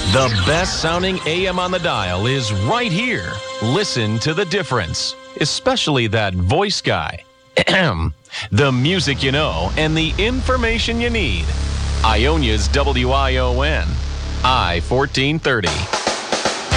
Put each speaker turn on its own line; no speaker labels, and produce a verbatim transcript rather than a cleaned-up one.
The best sounding A M on the dial is right here. Listen to the difference, especially that voice guy. The music you know and the information you need. Ionia's W I O N. I fourteen thirty.